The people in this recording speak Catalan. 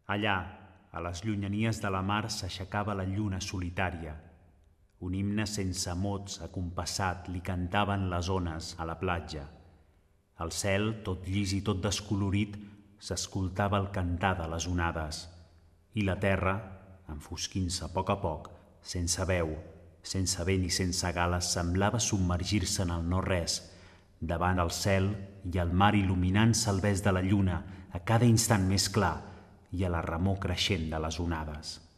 Allà, a les llunyanies de la mar, s'aixecava la lluna solitària. Un himne sense mots, acompassat, li cantaven les ones a la platja. Al cel, tot llis i tot descolorit, s'escoltava el cantar de les onades. I la terra, enfosquint-se a poc, sense veu, sense vent i sense gales, semblava submergir-se en el no-res, davant el cel i el mar il·luminant-se al bes de la lluna, a cada instant més clar, i a la remor creixent de les onades.